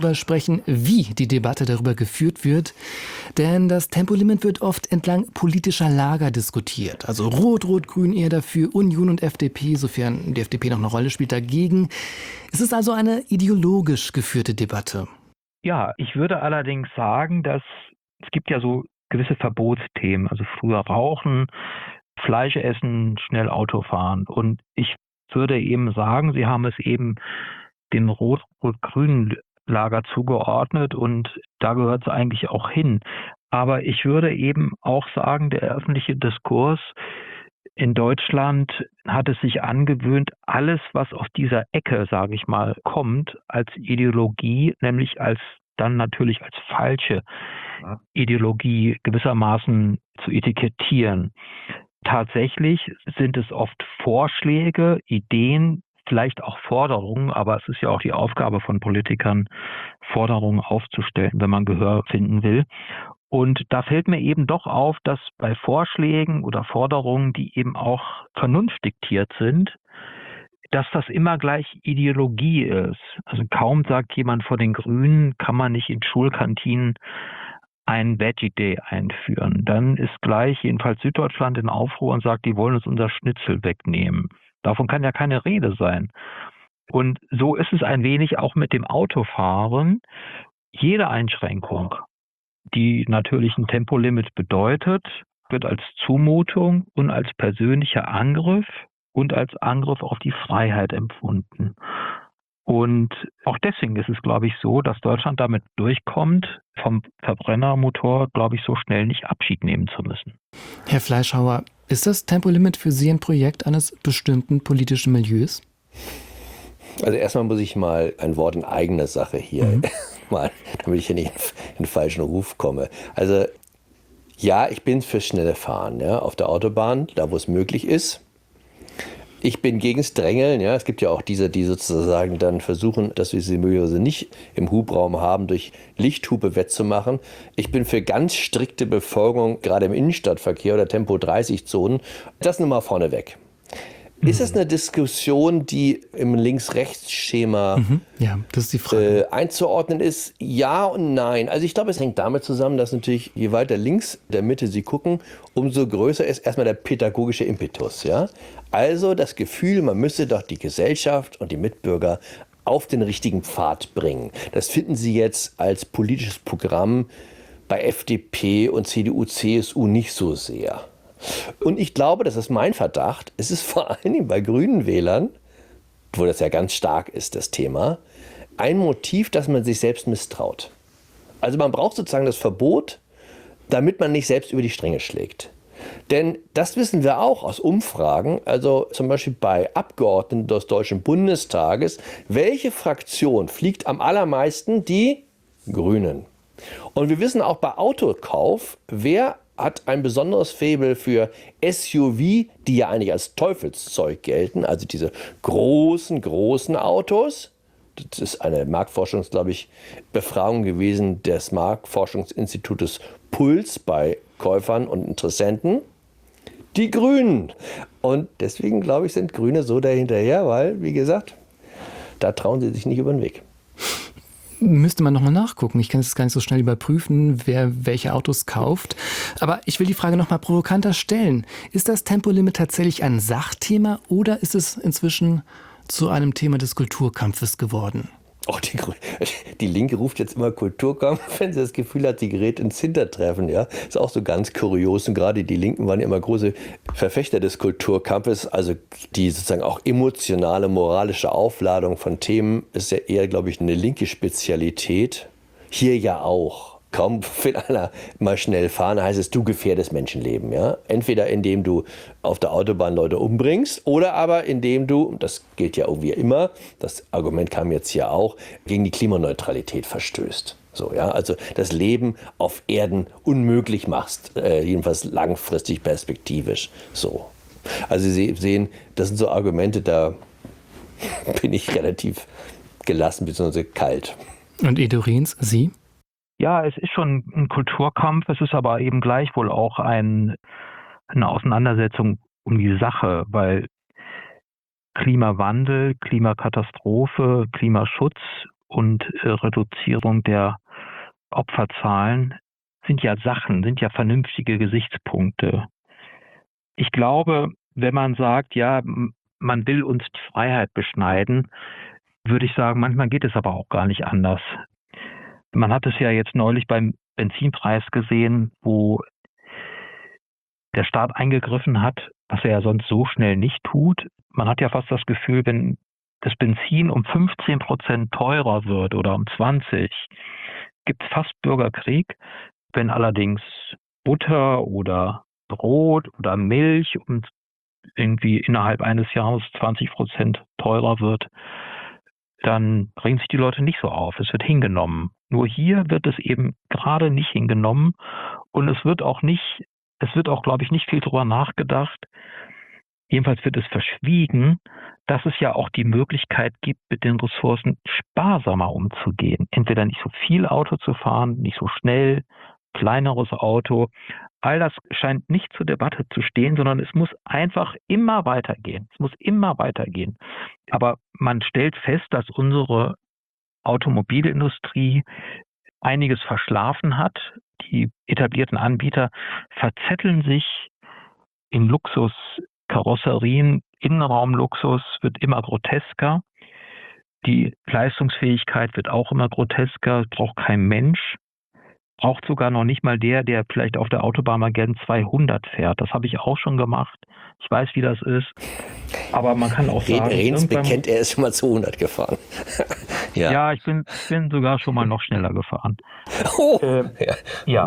darüber sprechen, wie die Debatte darüber geführt wird. Denn das Tempolimit wird oft entlang politischer Lager diskutiert. Also Rot, Rot-Grün eher dafür, Union und FDP, sofern die FDP noch eine Rolle spielt, dagegen. Es ist also eine ideologisch geführte Debatte. Ja, ich würde allerdings sagen, dass es gibt ja so gewisse Verbotsthemen, also früher Rauchen, Fleisch essen, schnell Auto fahren. Und ich würde eben sagen, Sie haben es eben dem rot-grünen Lager zugeordnet und da gehört es eigentlich auch hin. Aber ich würde eben auch sagen, der öffentliche Diskurs in Deutschland hat es sich angewöhnt, alles, was aus dieser Ecke, sage ich mal, kommt, als Ideologie, nämlich dann natürlich als falsche Ideologie gewissermaßen zu etikettieren. Tatsächlich sind es oft Vorschläge, Ideen, vielleicht auch Forderungen, aber es ist ja auch die Aufgabe von Politikern, Forderungen aufzustellen, wenn man Gehör finden will. Und da fällt mir eben doch auf, dass bei Vorschlägen oder Forderungen, die eben auch vernunftdiktiert sind, dass das immer gleich Ideologie ist. Also kaum sagt jemand vor den Grünen, kann man nicht in Schulkantinen ein Veggie Day einführen. Dann ist gleich jedenfalls Süddeutschland in Aufruhr und sagt, die wollen uns unser Schnitzel wegnehmen. Davon kann ja keine Rede sein. Und so ist es ein wenig auch mit dem Autofahren. Jede Einschränkung, die natürlich ein Tempolimit bedeutet, wird als Zumutung und als persönlicher Angriff und als Angriff auf die Freiheit empfunden. Und auch deswegen ist es, glaube ich, so, dass Deutschland damit durchkommt, vom Verbrennermotor, glaube ich, so schnell nicht Abschied nehmen zu müssen. Herr Fleischhauer, ist das Tempolimit für Sie ein Projekt eines bestimmten politischen Milieus? Also erstmal muss ich mal ein Wort in eigener Sache hier mal, damit ich hier nicht in den falschen Ruf komme. Also ja, ich bin für schnelle Fahren, ja, auf der Autobahn, da wo es möglich ist. Ich bin gegens Drängeln, ja. Es gibt ja auch diese, die sozusagen dann versuchen, dass wir sie möglicherweise nicht im Hubraum haben, durch Lichthupe wettzumachen. Ich bin für ganz strikte Befolgung, gerade im Innenstadtverkehr oder Tempo-30-Zonen. Das nur mal vorneweg. Ist das eine Diskussion, die im Links-Rechts-Schema Ja, das ist die Frage. Einzuordnen ist? Ja und nein. Also ich glaube, es hängt damit zusammen, dass natürlich, je weiter links der Mitte Sie gucken, umso größer ist erstmal der pädagogische Impetus. Ja? Also das Gefühl, man müsse doch die Gesellschaft und die Mitbürger auf den richtigen Pfad bringen. Das finden Sie jetzt als politisches Programm bei FDP und CDU, CSU nicht so sehr. Und ich glaube, das ist mein Verdacht, es ist vor allen Dingen bei grünen Wählern, wo das ja ganz stark ist, das Thema, ein Motiv, dass man sich selbst misstraut. Also man braucht sozusagen das Verbot, damit man nicht selbst über die Stränge schlägt. Denn das wissen wir auch aus Umfragen, also zum Beispiel bei Abgeordneten des Deutschen Bundestages, welche Fraktion fliegt am allermeisten? Die Grünen. Und wir wissen auch bei Autokauf, wer hat ein besonderes Faible für SUV, die ja eigentlich als Teufelszeug gelten, also diese großen Autos. Das ist eine Marktforschungs, glaube ich, Befragung gewesen des Marktforschungsinstitutes Puls bei Käufern und Interessenten. Die Grünen. Und deswegen, glaube ich, sind Grüne so dahinterher, weil, wie gesagt, da trauen sie sich nicht über den Weg. Müsste man nochmal nachgucken. Ich kann es gar nicht so schnell überprüfen, wer welche Autos kauft. Aber ich will die Frage nochmal provokanter stellen. Ist das Tempolimit tatsächlich ein Sachthema oder ist es inzwischen zu einem Thema des Kulturkampfes geworden? Oh, die Linke ruft jetzt immer Kulturkampf, wenn sie das Gefühl hat, sie gerät ins Hintertreffen. Ja? Ist auch so ganz kurios. Und gerade die Linken waren ja immer große Verfechter des Kulturkampfes. Also die sozusagen auch emotionale, moralische Aufladung von Themen ist ja eher, glaube ich, eine linke Spezialität. Hier ja auch. Kaum will einer mal schnell fahren, heißt es, du gefährdest Menschenleben. Ja? Entweder indem du auf der Autobahn Leute umbringst oder aber indem du, das gilt ja irgendwie immer, das Argument kam jetzt hier auch, gegen die Klimaneutralität verstößt. So, ja? Also das Leben auf Erden unmöglich machst, jedenfalls langfristig perspektivisch. So. Also Sie sehen, das sind so Argumente, da bin ich relativ gelassen bzw. kalt. Und Edo Rehns, Sie? Ja, es ist schon ein Kulturkampf, es ist aber eben gleichwohl auch eine Auseinandersetzung um die Sache, weil Klimawandel, Klimakatastrophe, Klimaschutz und Reduzierung der Opferzahlen sind ja Sachen, sind ja vernünftige Gesichtspunkte. Ich glaube, wenn man sagt, ja, man will uns die Freiheit beschneiden, würde ich sagen, manchmal geht es aber auch gar nicht anders. Man hat es ja jetzt neulich beim Benzinpreis gesehen, wo der Staat eingegriffen hat, was er ja sonst so schnell nicht tut. Man hat ja fast das Gefühl, wenn das Benzin um 15% teurer wird oder um 20, gibt es fast Bürgerkrieg. Wenn allerdings Butter oder Brot oder Milch um irgendwie innerhalb eines Jahres 20% teurer wird, dann bringen sich die Leute nicht so auf. Es wird hingenommen. Nur hier wird es eben gerade nicht hingenommen und es wird auch, glaube ich, nicht viel drüber nachgedacht. Jedenfalls wird es verschwiegen, dass es ja auch die Möglichkeit gibt, mit den Ressourcen sparsamer umzugehen. Entweder nicht so viel Auto zu fahren, nicht so schnell, kleineres Auto. All das scheint nicht zur Debatte zu stehen, sondern es muss einfach immer weitergehen. Es muss immer weitergehen. Aber man stellt fest, dass unsere Automobilindustrie einiges verschlafen hat. Die etablierten Anbieter verzetteln sich in Luxuskarosserien. Innenraumluxus wird immer grotesker. Die Leistungsfähigkeit wird auch immer grotesker. Braucht kein Mensch. Braucht sogar noch nicht mal der vielleicht auf der Autobahn mal gern 200 fährt. Das habe ich auch schon gemacht. Ich weiß, wie das ist. Aber man kann auch sagen... Rehns bekennt, er ist schon mal 200 gefahren. Ja, ich bin sogar schon mal noch schneller gefahren. Ja.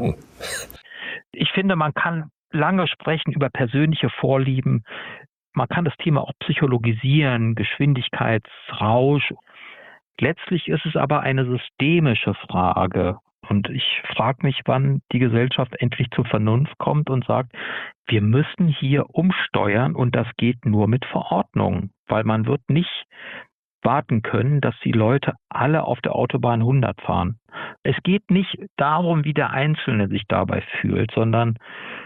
Ich finde, man kann lange sprechen über persönliche Vorlieben. Man kann das Thema auch psychologisieren, Geschwindigkeitsrausch. Letztlich ist es aber eine systemische Frage. Und ich frage mich, wann die Gesellschaft endlich zur Vernunft kommt und sagt, wir müssen hier umsteuern und das geht nur mit Verordnungen, weil man wird nicht warten können, dass die Leute alle auf der Autobahn 100 fahren. Es geht nicht darum, wie der Einzelne sich dabei fühlt, sondern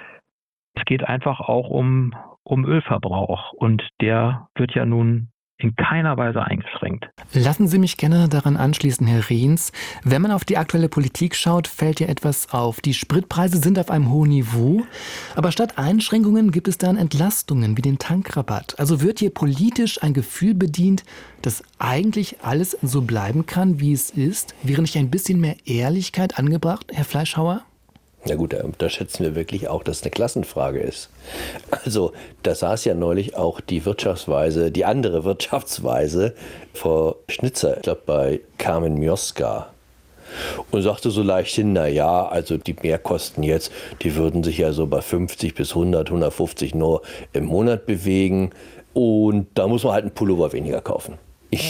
es geht einfach auch um Ölverbrauch und der wird ja nun in keiner Weise eingeschränkt. Lassen Sie mich gerne daran anschließen, Herr Rehns. Wenn man auf die aktuelle Politik schaut, fällt ja etwas auf. Die Spritpreise sind auf einem hohen Niveau, aber statt Einschränkungen gibt es dann Entlastungen wie den Tankrabatt. Also wird hier politisch ein Gefühl bedient, dass eigentlich alles so bleiben kann, wie es ist? Wäre nicht ein bisschen mehr Ehrlichkeit angebracht, Herr Fleischhauer? Na gut, da unterschätzen wir wirklich auch, dass es eine Klassenfrage ist. Also, da saß ja neulich auch die andere Wirtschaftsweise vor Schnitzer, ich glaube bei Carmen Mioska, und sagte so leichthin, naja, also die Mehrkosten jetzt, die würden sich ja so bei 50 bis 100, 150 nur im Monat bewegen und da muss man halt einen Pullover weniger kaufen.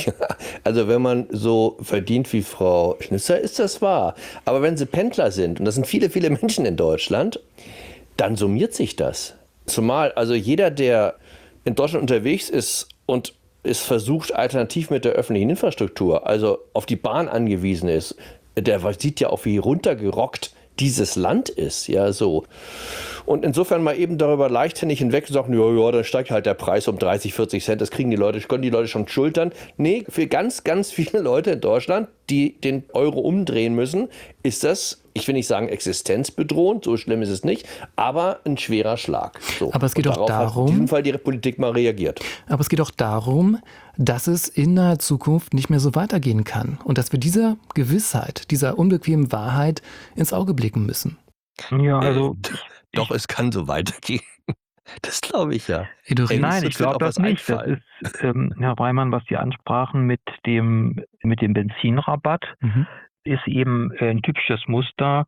Also wenn man so verdient wie Frau Schnitzer, ist das wahr. Aber wenn sie Pendler sind, und das sind viele, viele Menschen in Deutschland, dann summiert sich das. Zumal also jeder, der in Deutschland unterwegs ist und es versucht, alternativ mit der öffentlichen Infrastruktur, also auf die Bahn angewiesen ist, der sieht ja auch, wie runtergerockt dieses Land ist, ja so. Und insofern mal eben darüber leichtsinnig hinweg und sagen, ja, dann steigt halt der Preis um 30, 40 Cent, das können die Leute schon schultern. Nee, für ganz, ganz viele Leute in Deutschland, die den Euro umdrehen müssen, ist das, ich will nicht sagen existenzbedrohend, so schlimm ist es nicht, aber ein schwerer Schlag. So. Aber es geht doch darum, hat in diesem Fall die Politik mal reagiert. Aber es geht auch darum, dass es in naher Zukunft nicht mehr so weitergehen kann und dass wir dieser Gewissheit, dieser unbequemen Wahrheit ins Auge blicken müssen. Ja, also... Doch, es kann so weitergehen. Das glaube ich ja. Nein, ich glaube das nicht. Das ist, Herr Reimann, was Sie ansprachen mit dem Benzinrabatt, ist eben ein typisches Muster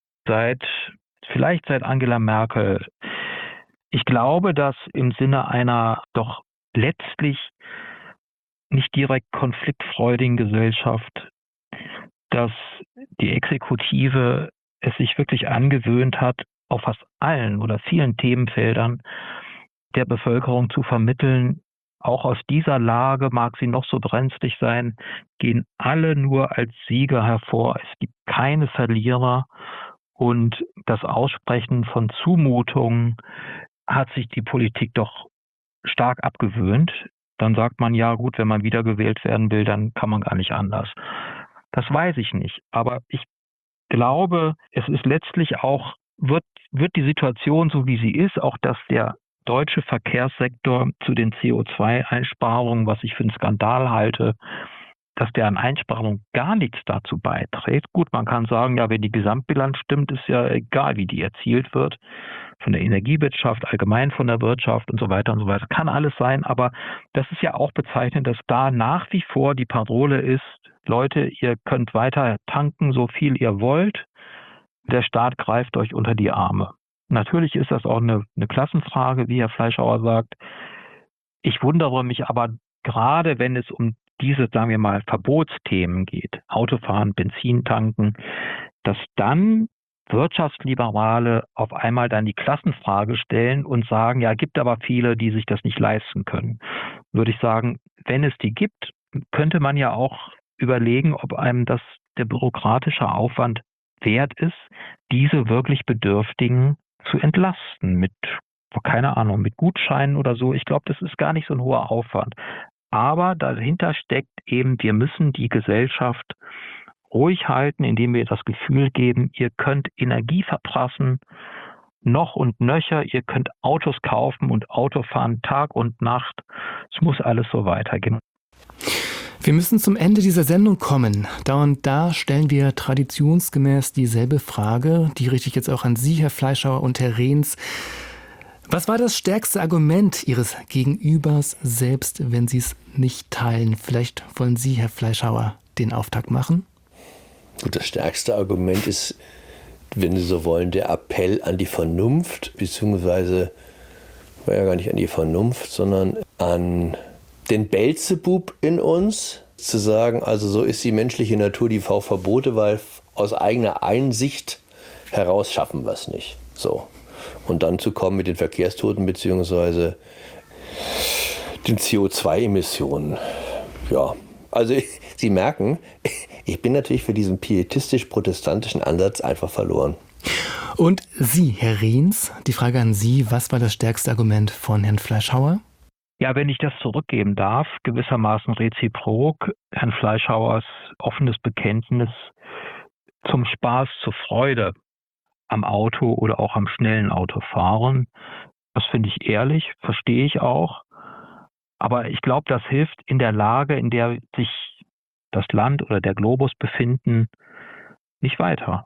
vielleicht seit Angela Merkel. Ich glaube, dass im Sinne einer doch letztlich nicht direkt konfliktfreudigen Gesellschaft, dass die Exekutive es sich wirklich angewöhnt hat, auf fast allen oder vielen Themenfeldern der Bevölkerung zu vermitteln, auch aus dieser Lage, mag sie noch so brenzlig sein, gehen alle nur als Sieger hervor. Es gibt keine Verlierer und das Aussprechen von Zumutungen hat sich die Politik doch stark abgewöhnt. Dann sagt man, ja gut, wenn man wiedergewählt werden will, dann kann man gar nicht anders. Das weiß ich nicht. Aber ich glaube, es ist letztlich auch, wird die Situation so wie sie ist, auch dass der deutsche Verkehrssektor zu den CO2-Einsparungen, was ich für einen Skandal halte, dass der an Einsparungen gar nichts dazu beiträgt. Gut, man kann sagen, ja, wenn die Gesamtbilanz stimmt, ist ja egal, wie die erzielt wird. Von der Energiewirtschaft, allgemein von der Wirtschaft und so weiter und so weiter. Kann alles sein, aber das ist ja auch bezeichnend, dass da nach wie vor die Parole ist, Leute, ihr könnt weiter tanken, so viel ihr wollt. Der Staat greift euch unter die Arme. Natürlich ist das auch eine Klassenfrage, wie Herr Fleischhauer sagt. Ich wundere mich aber gerade, wenn es um diese, sagen wir mal, Verbotsthemen geht, Autofahren, Benzin tanken, dass dann Wirtschaftsliberale auf einmal dann die Klassenfrage stellen und sagen, ja, gibt aber viele, die sich das nicht leisten können. Würde ich sagen, wenn es die gibt, könnte man ja auch überlegen, ob einem das der bürokratische Aufwand wert ist, diese wirklich Bedürftigen zu entlasten mit, keine Ahnung, mit Gutscheinen oder so. Ich glaube, das ist gar nicht so ein hoher Aufwand. Aber dahinter steckt eben, wir müssen die Gesellschaft ruhig halten, indem wir das Gefühl geben, ihr könnt Energie verprassen, noch und nöcher, ihr könnt Autos kaufen und Auto fahren Tag und Nacht. Es muss alles so weitergehen. Wir müssen zum Ende dieser Sendung kommen. Da und da stellen wir traditionsgemäß dieselbe Frage. Die richte ich jetzt auch an Sie, Herr Fleischhauer und Herr Rehns. Was war das stärkste Argument Ihres Gegenübers, selbst wenn Sie es nicht teilen? Vielleicht wollen Sie, Herr Fleischhauer, den Auftakt machen? Gut, das stärkste Argument ist, wenn Sie so wollen, der Appell an die Vernunft, beziehungsweise, war ja gar nicht an die Vernunft, sondern an den Beelzebub in uns, zu sagen, also so ist die menschliche Natur, die Verbote, weil aus eigener Einsicht heraus schaffen wir es nicht. So. Und dann zu kommen mit den Verkehrstoten beziehungsweise den CO2-Emissionen. Ja, also Sie merken, ich bin natürlich für diesen pietistisch-protestantischen Ansatz einfach verloren. Und Sie, Herr Rehns, die Frage an Sie, was war das stärkste Argument von Herrn Fleischhauer? Ja, wenn ich das zurückgeben darf, gewissermaßen reziprok, Herrn Fleischhauers offenes Bekenntnis zum Spaß, zur Freude am Auto oder auch am schnellen Autofahren. Das finde ich ehrlich, verstehe ich auch. Aber ich glaube, das hilft in der Lage, in der sich das Land oder der Globus befinden, nicht weiter.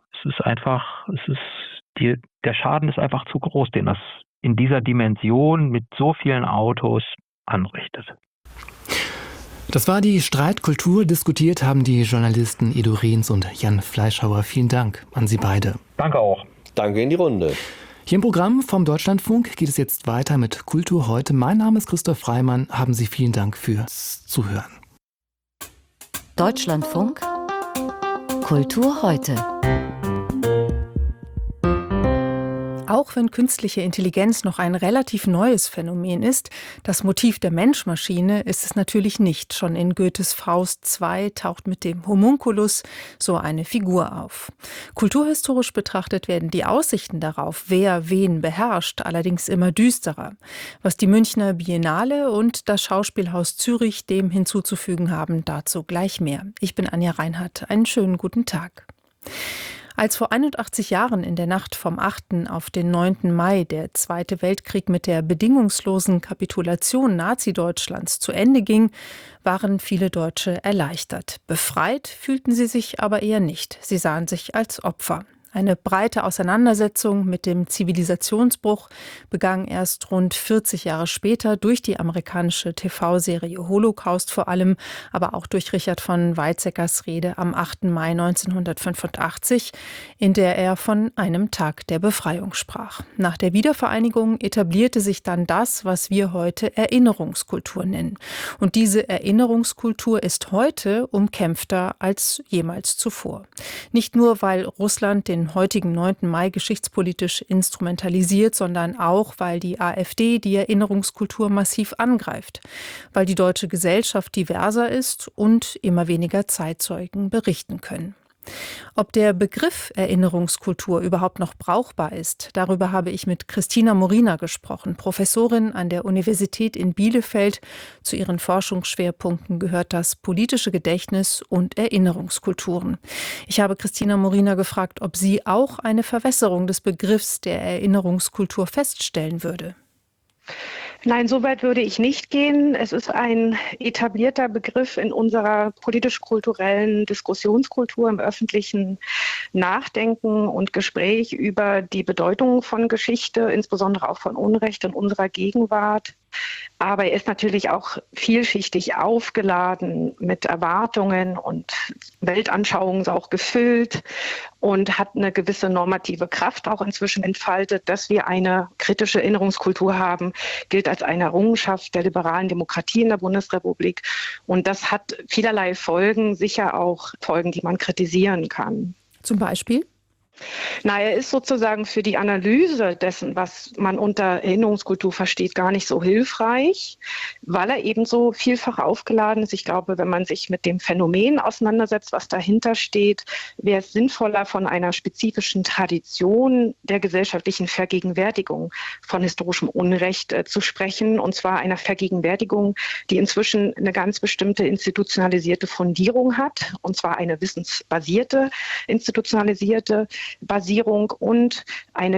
Der Schaden ist einfach zu groß, den das in dieser Dimension mit so vielen Autos anrichtet. Das war die Streitkultur. Diskutiert haben die Journalisten Edo Rehns und Jan Fleischhauer. Vielen Dank an Sie beide. Danke auch. Danke in die Runde. Hier im Programm vom Deutschlandfunk geht es jetzt weiter mit Kultur heute. Mein Name ist Christoph Freimann. Haben Sie vielen Dank fürs Zuhören. Deutschlandfunk Kultur heute. Auch wenn künstliche Intelligenz noch ein relativ neues Phänomen ist, das Motiv der Mensch-Maschine ist es natürlich nicht. Schon in Goethes Faust II taucht mit dem Homunculus so eine Figur auf. Kulturhistorisch betrachtet werden die Aussichten darauf, wer wen beherrscht, allerdings immer düsterer. Was die Münchner Biennale und das Schauspielhaus Zürich dem hinzuzufügen haben, dazu gleich mehr. Ich bin Anja Reinhardt. Einen schönen guten Tag. Als vor 81 Jahren in der Nacht vom 8. auf den 9. Mai der Zweite Weltkrieg mit der bedingungslosen Kapitulation Nazi-Deutschlands zu Ende ging, waren viele Deutsche erleichtert. Befreit fühlten sie sich aber eher nicht. Sie sahen sich als Opfer. Eine breite Auseinandersetzung mit dem Zivilisationsbruch begann erst rund 40 Jahre später durch die amerikanische TV-Serie Holocaust vor allem, aber auch durch Richard von Weizsäckers Rede am 8. Mai 1985, in der er von einem Tag der Befreiung sprach. Nach der Wiedervereinigung etablierte sich dann das, was wir heute Erinnerungskultur nennen. Und diese Erinnerungskultur ist heute umkämpfter als jemals zuvor. Nicht nur, weil Russland den heutigen 9. Mai geschichtspolitisch instrumentalisiert, sondern auch, weil die AfD die Erinnerungskultur massiv angreift, weil die deutsche Gesellschaft diverser ist und immer weniger Zeitzeugen berichten können. Ob der Begriff Erinnerungskultur überhaupt noch brauchbar ist, darüber habe ich mit Christina Morina gesprochen, Professorin an der Universität in Bielefeld. Zu ihren Forschungsschwerpunkten gehört das politische Gedächtnis und Erinnerungskulturen. Ich habe Christina Morina gefragt, ob sie auch eine Verwässerung des Begriffs der Erinnerungskultur feststellen würde. Nein, so weit würde ich nicht gehen. Es ist ein etablierter Begriff in unserer politisch-kulturellen Diskussionskultur, im öffentlichen Nachdenken und Gespräch über die Bedeutung von Geschichte, insbesondere auch von Unrecht in unserer Gegenwart. Aber er ist natürlich auch vielschichtig aufgeladen mit Erwartungen und Weltanschauungen, auch gefüllt und hat eine gewisse normative Kraft auch inzwischen entfaltet. Dass wir eine kritische Erinnerungskultur haben, gilt als eine Errungenschaft der liberalen Demokratie in der Bundesrepublik. Und das hat vielerlei Folgen, sicher auch Folgen, die man kritisieren kann. Zum Beispiel? Na, er ist sozusagen für die Analyse dessen, was man unter Erinnerungskultur versteht, gar nicht so hilfreich, weil er eben so vielfach aufgeladen ist. Ich glaube, wenn man sich mit dem Phänomen auseinandersetzt, was dahinter steht, wäre es sinnvoller, von einer spezifischen Tradition der gesellschaftlichen Vergegenwärtigung von historischem Unrecht zu sprechen, und zwar einer Vergegenwärtigung, die inzwischen eine ganz bestimmte institutionalisierte Fundierung hat, und zwar eine wissensbasierte, institutionalisierte Basierung und eine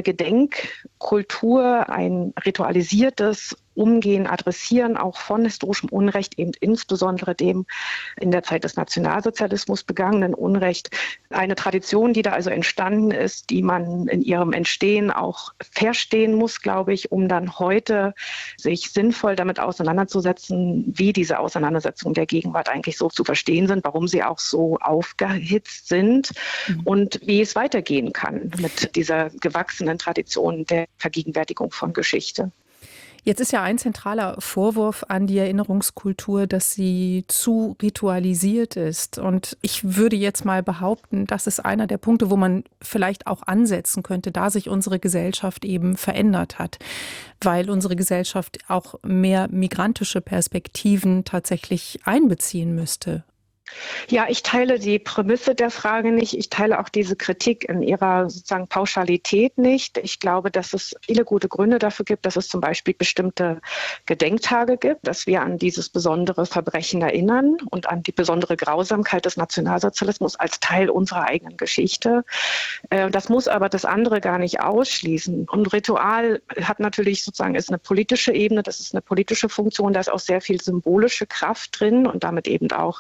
Gedenkkultur, ein ritualisiertes Umgehen, Adressieren auch von historischem Unrecht, eben insbesondere dem in der Zeit des Nationalsozialismus begangenen Unrecht. Eine Tradition, die da also entstanden ist, die man in ihrem Entstehen auch verstehen muss, glaube ich, um dann heute sich sinnvoll damit auseinanderzusetzen, wie diese Auseinandersetzungen der Gegenwart eigentlich so zu verstehen sind, warum sie auch so aufgehitzt sind und wie es weitergehen kann mit dieser gewachsenen Tradition der Vergegenwärtigung von Geschichte. Jetzt ist ja ein zentraler Vorwurf an die Erinnerungskultur, dass sie zu ritualisiert ist. Und ich würde jetzt mal behaupten, das ist einer der Punkte, wo man vielleicht auch ansetzen könnte, da sich unsere Gesellschaft eben verändert hat, weil unsere Gesellschaft auch mehr migrantische Perspektiven tatsächlich einbeziehen müsste. Ja, ich teile die Prämisse der Frage nicht. Ich teile auch diese Kritik in ihrer sozusagen Pauschalität nicht. Ich glaube, dass es viele gute Gründe dafür gibt, dass es zum Beispiel bestimmte Gedenktage gibt, dass wir an dieses besondere Verbrechen erinnern und an die besondere Grausamkeit des Nationalsozialismus als Teil unserer eigenen Geschichte. Das muss aber das andere gar nicht ausschließen. Und Ritual hat natürlich sozusagen, ist eine politische Ebene, das ist eine politische Funktion, da ist auch sehr viel symbolische Kraft drin und damit eben auch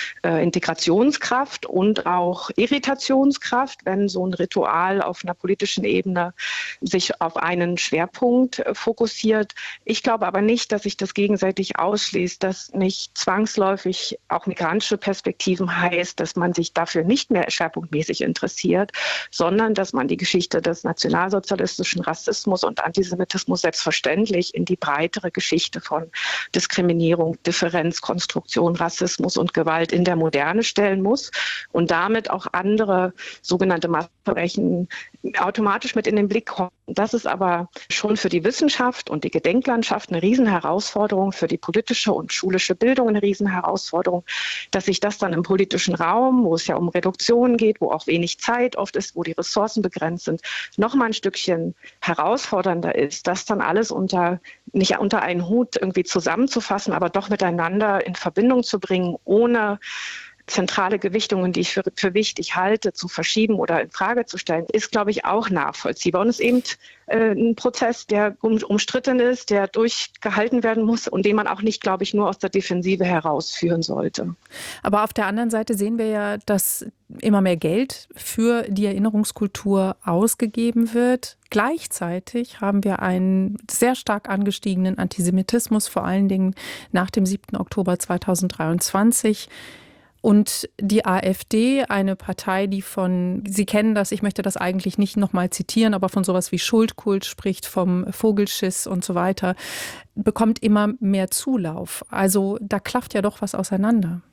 Integrationskraft und auch Irritationskraft, wenn so ein Ritual auf einer politischen Ebene sich auf einen Schwerpunkt fokussiert. Ich glaube aber nicht, dass sich das gegenseitig ausschließt, dass nicht zwangsläufig auch migrantische Perspektiven heißt, dass man sich dafür nicht mehr schwerpunktmäßig interessiert, sondern dass man die Geschichte des nationalsozialistischen Rassismus und Antisemitismus selbstverständlich in die breitere Geschichte von Diskriminierung, Differenz, Konstruktion, Rassismus und Gewalt in der Moderne stellen muss und damit auch andere sogenannte Massenverbrechen automatisch mit in den Blick kommen. Das ist aber schon für die Wissenschaft und die Gedenklandschaft eine Riesenherausforderung, für die politische und schulische Bildung eine Riesenherausforderung, dass sich das dann im politischen Raum, wo es ja um Reduktion geht, wo auch wenig Zeit oft ist, wo die Ressourcen begrenzt sind, noch mal ein Stückchen herausfordernder ist, das dann alles nicht unter einen Hut irgendwie zusammenzufassen, aber doch miteinander in Verbindung zu bringen, ohne zentrale Gewichtungen, die ich für wichtig halte, zu verschieben oder in Frage zu stellen, ist, glaube ich, auch nachvollziehbar. Und es ist eben ein Prozess, der umstritten ist, der durchgehalten werden muss und den man auch nicht, glaube ich, nur aus der Defensive herausführen sollte. Aber auf der anderen Seite sehen wir ja, dass immer mehr Geld für die Erinnerungskultur ausgegeben wird. Gleichzeitig haben wir einen sehr stark angestiegenen Antisemitismus, vor allen Dingen nach dem 7. Oktober 2023. Und die AfD, eine Partei, die Sie kennen das, ich möchte das eigentlich nicht nochmal zitieren, aber von sowas wie Schuldkult spricht, vom Vogelschiss und so weiter, bekommt immer mehr Zulauf. Also da klafft ja doch was auseinander.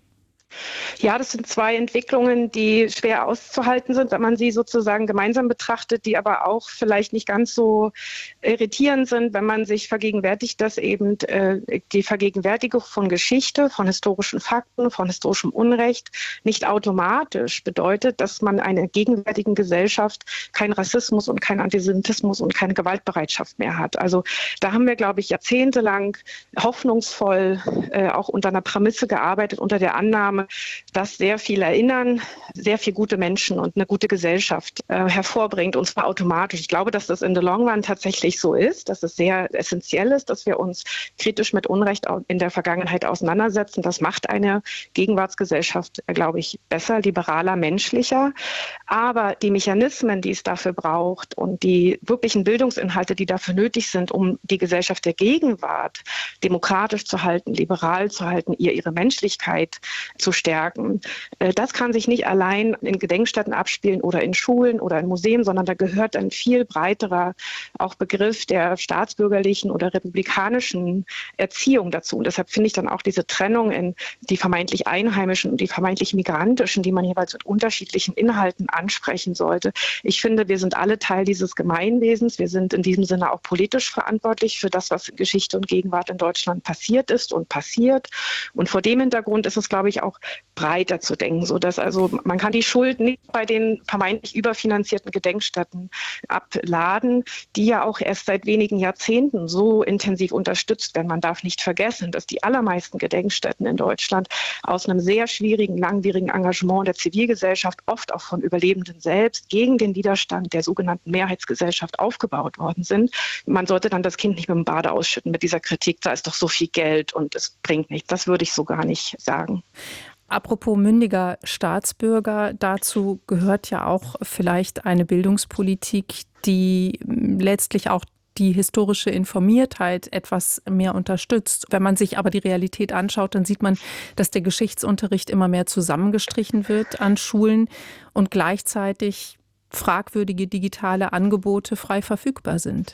Ja, das sind zwei Entwicklungen, die schwer auszuhalten sind, wenn man sie sozusagen gemeinsam betrachtet, die aber auch vielleicht nicht ganz so irritierend sind, wenn man sich vergegenwärtigt, dass eben die Vergegenwärtigung von Geschichte, von historischen Fakten, von historischem Unrecht nicht automatisch bedeutet, dass man in einer gegenwärtigen Gesellschaft keinen Rassismus und keinen Antisemitismus und keine Gewaltbereitschaft mehr hat. Also da haben wir, glaube ich, jahrzehntelang hoffnungsvoll auch unter einer Prämisse gearbeitet, unter der Annahme, dass sehr viel Erinnern, sehr viel gute Menschen und eine gute Gesellschaft hervorbringt, und zwar automatisch. Ich glaube, dass das in the long run tatsächlich so ist, dass es sehr essentiell ist, dass wir uns kritisch mit Unrecht in der Vergangenheit auseinandersetzen. Das macht eine Gegenwartsgesellschaft, glaube ich, besser, liberaler, menschlicher. Aber die Mechanismen, die es dafür braucht und die wirklichen Bildungsinhalte, die dafür nötig sind, um die Gesellschaft der Gegenwart demokratisch zu halten, liberal zu halten, ihre Menschlichkeit zu stärken, das kann sich nicht allein in Gedenkstätten abspielen oder in Schulen oder in Museen, sondern da gehört ein viel breiterer auch Begriff der staatsbürgerlichen oder republikanischen Erziehung dazu. Und deshalb finde ich dann auch diese Trennung in die vermeintlich Einheimischen und die vermeintlich Migrantischen, die man jeweils mit unterschiedlichen Inhalten ansprechen sollte. Ich finde, wir sind alle Teil dieses Gemeinwesens. Wir sind in diesem Sinne auch politisch verantwortlich für das, was in Geschichte und Gegenwart in Deutschland passiert ist und passiert. Und vor dem Hintergrund ist es, glaube ich, auch breiter zu denken, sodass also man kann die Schuld nicht bei den vermeintlich überfinanzierten Gedenkstätten abladen, die ja auch erst seit wenigen Jahrzehnten so intensiv unterstützt werden. Man darf nicht vergessen, dass die allermeisten Gedenkstätten in Deutschland aus einem sehr schwierigen, langwierigen Engagement der Zivilgesellschaft, oft auch von Überlebenden selbst, gegen den Widerstand der sogenannten Mehrheitsgesellschaft aufgebaut worden sind. Man sollte dann das Kind nicht mit dem Bade ausschütten mit dieser Kritik, da ist doch so viel Geld und es bringt nichts. Das würde ich so gar nicht sagen. Apropos mündiger Staatsbürger, dazu gehört ja auch vielleicht eine Bildungspolitik, die letztlich auch die historische Informiertheit etwas mehr unterstützt. Wenn man sich aber die Realität anschaut, dann sieht man, dass der Geschichtsunterricht immer mehr zusammengestrichen wird an Schulen und gleichzeitig fragwürdige digitale Angebote frei verfügbar sind.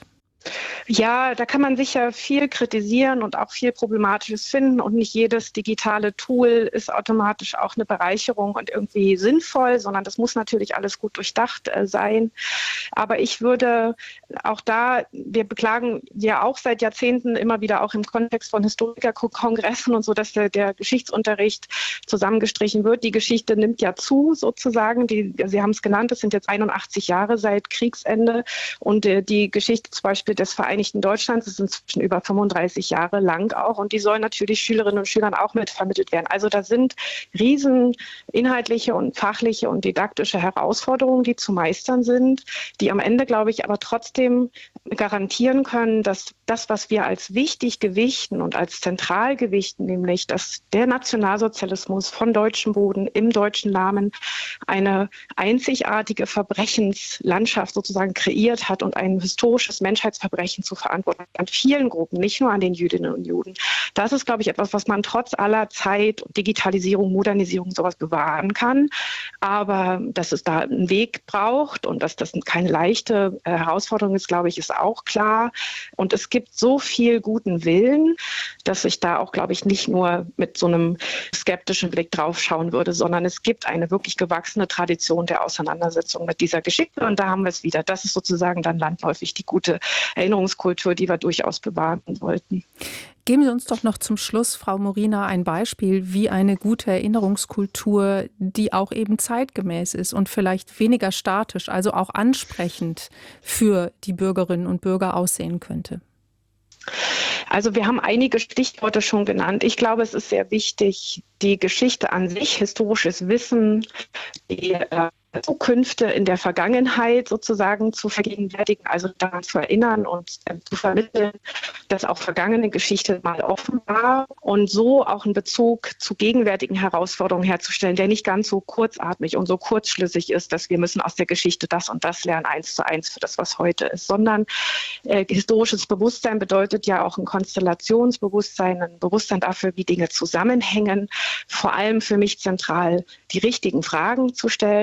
Ja, da kann man sicher viel kritisieren und auch viel Problematisches finden, und nicht jedes digitale Tool ist automatisch auch eine Bereicherung und irgendwie sinnvoll, sondern das muss natürlich alles gut durchdacht sein. Aber ich würde auch wir beklagen ja auch seit Jahrzehnten immer wieder auch im Kontext von Historikerkongressen und so, dass der Geschichtsunterricht zusammengestrichen wird. Die Geschichte nimmt ja zu sozusagen. Sie haben es genannt, es sind jetzt 81 Jahre seit Kriegsende, und die Geschichte zum Beispiel des Vereinigten Deutschlands ist inzwischen über 35 Jahre lang auch, und die soll natürlich Schülerinnen und Schülern auch mitvermittelt werden. Also da sind riesen inhaltliche und fachliche und didaktische Herausforderungen, die zu meistern sind, die am Ende, glaube ich, aber trotzdem garantieren können, dass das, was wir als wichtig gewichten und als zentral gewichten, nämlich dass der Nationalsozialismus von deutschem Boden im deutschen Namen eine einzigartige Verbrechenslandschaft sozusagen kreiert hat und ein historisches Menschheitsverbrechen zu verantworten an vielen Gruppen, nicht nur an den Jüdinnen und Juden. Das ist, glaube ich, etwas, was man trotz aller Zeit, Digitalisierung, Modernisierung, sowas bewahren kann. Aber dass es da einen Weg braucht und dass das keine leichte Herausforderung ist, glaube ich, ist auch klar. Und es gibt so viel guten Willen, dass ich da auch, glaube ich, nicht nur mit so einem skeptischen Blick drauf schauen würde, sondern es gibt eine wirklich gewachsene Tradition der Auseinandersetzung mit dieser Geschichte. Und da haben wir es wieder. Das ist sozusagen dann landläufig die gute Erinnerungskultur, die wir durchaus bewahren wollten. Geben Sie uns doch noch zum Schluss, Frau Morina, ein Beispiel, wie eine gute Erinnerungskultur, die auch eben zeitgemäß ist und vielleicht weniger statisch, also auch ansprechend für die Bürgerinnen und Bürger aussehen könnte. Also wir haben einige Stichworte schon genannt. Ich glaube, es ist sehr wichtig, die Geschichte an sich, historisches Wissen, die Zukünfte in der Vergangenheit sozusagen zu vergegenwärtigen, also daran zu erinnern und zu vermitteln, dass auch vergangene Geschichte mal offen war, und so auch einen Bezug zu gegenwärtigen Herausforderungen herzustellen, der nicht ganz so kurzatmig und so kurzschlüssig ist, dass wir müssen aus der Geschichte das und das lernen, 1:1 für das, was heute ist, sondern historisches Bewusstsein bedeutet ja auch ein Konstellationsbewusstsein, ein Bewusstsein dafür, wie Dinge zusammenhängen, vor allem für mich zentral die richtigen Fragen zu stellen, auch an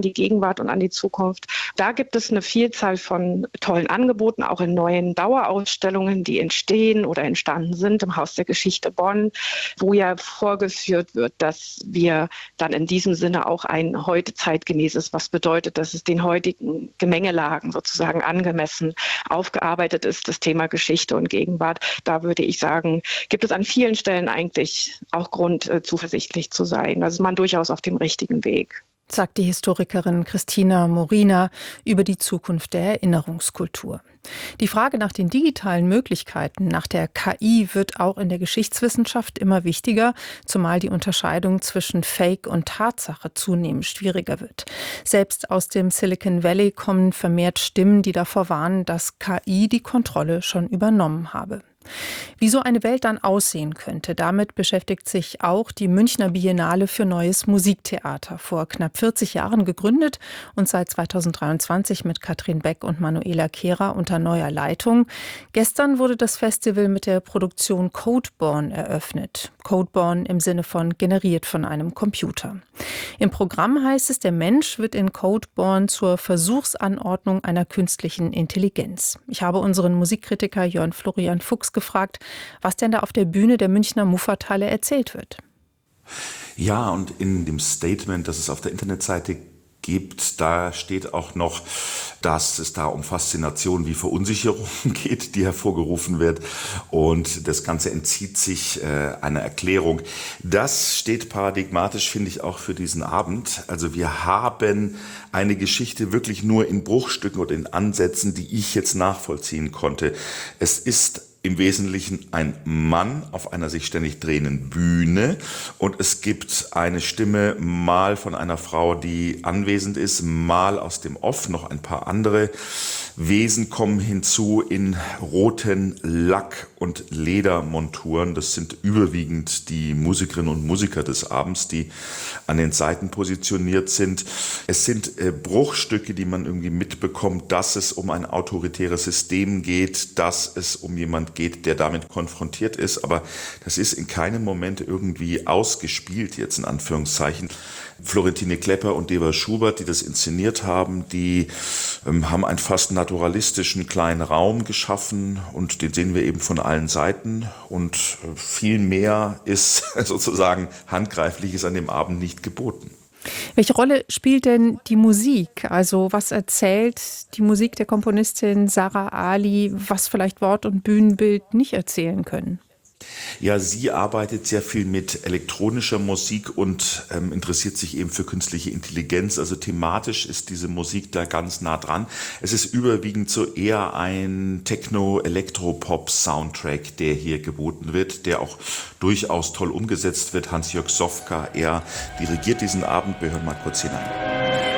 die Gegenwart und an die Zukunft. Da gibt es eine Vielzahl von tollen Angeboten, auch in neuen Dauerausstellungen, die entstehen oder entstanden sind im Haus der Geschichte Bonn, wo ja vorgeführt wird, dass wir dann in diesem Sinne auch ein heute zeitgemäßes, was bedeutet, dass es den heutigen Gemengelagen sozusagen angemessen aufgearbeitet ist, das Thema Geschichte und Gegenwart. Da würde ich sagen, gibt es an vielen Stellen eigentlich auch Grund, zuversichtlich zu sein. Da ist man durchaus auf dem richtigen Weg. Sagt die Historikerin Christina Morina über die Zukunft der Erinnerungskultur. Die Frage nach den digitalen Möglichkeiten, nach der KI, wird auch in der Geschichtswissenschaft immer wichtiger, zumal die Unterscheidung zwischen Fake und Tatsache zunehmend schwieriger wird. Selbst aus dem Silicon Valley kommen vermehrt Stimmen, die davor warnen, dass KI die Kontrolle schon übernommen habe. Wie so eine Welt dann aussehen könnte, damit beschäftigt sich auch die Münchner Biennale für Neues Musiktheater, vor knapp 40 Jahren gegründet und seit 2023 mit Katrin Beck und Manuela Kehrer unter neuer Leitung. Gestern wurde das Festival mit der Produktion Codeborn eröffnet. Codeborn im Sinne von generiert von einem Computer. Im Programm heißt es, der Mensch wird in Codeborn zur Versuchsanordnung einer künstlichen Intelligenz. Ich habe unseren Musikkritiker Jörn Florian Fuchs gefragt, was denn da auf der Bühne der Münchner Muffathalle erzählt wird. Ja, und in dem Statement, das es auf der Internetseite gibt, da steht auch noch, dass es da um Faszination wie Verunsicherung geht, die hervorgerufen wird, und das Ganze entzieht sich einer Erklärung. Das steht paradigmatisch, finde ich, auch für diesen Abend. Also wir haben eine Geschichte wirklich nur in Bruchstücken oder in Ansätzen, die ich jetzt nachvollziehen konnte. Es ist im Wesentlichen ein Mann auf einer sich ständig drehenden Bühne und es gibt eine Stimme mal von einer Frau, die anwesend ist, mal aus dem Off, noch ein paar andere Wesen kommen hinzu in roten Lack- und Ledermonturen. Das sind überwiegend die Musikerinnen und Musiker des Abends, die an den Seiten positioniert sind. Es sind Bruchstücke, die man irgendwie mitbekommt, dass es um ein autoritäres System geht, dass es um jemand geht, der damit konfrontiert ist. Aber das ist in keinem Moment irgendwie ausgespielt, jetzt in Anführungszeichen. Florentine Klepper und Deva Schubert, die das inszeniert haben, die haben einen fast naturalistischen kleinen Raum geschaffen und den sehen wir eben von allen Seiten und viel mehr ist sozusagen Handgreifliches an dem Abend nicht geboten. Welche Rolle spielt denn die Musik? Also was erzählt die Musik der Komponistin Sarah Ali, was vielleicht Wort und Bühnenbild nicht erzählen können? Ja, sie arbeitet sehr viel mit elektronischer Musik und interessiert sich eben für künstliche Intelligenz. Also thematisch ist diese Musik da ganz nah dran. Es ist überwiegend so eher ein Techno-Elektropop-Soundtrack, der hier geboten wird, der auch durchaus toll umgesetzt wird. Hans-Jörg Sofka, er dirigiert diesen Abend. Wir hören mal kurz hinein.